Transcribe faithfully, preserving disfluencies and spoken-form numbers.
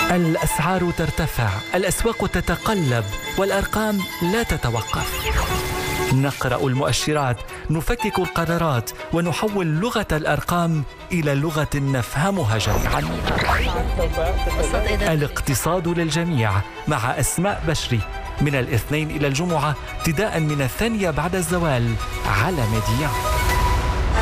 الأسعار ترتفع، الأسواق تتقلب، والأرقام لا تتوقف. نقرأ المؤشرات، نفكك القرارات، ونحول لغة الأرقام إلى لغة نفهمها جميعا. الاقتصاد للجميع مع أسماء بشري، من الاثنين إلى الجمعة ابتداء من الثانية بعد الزوال على ميديا.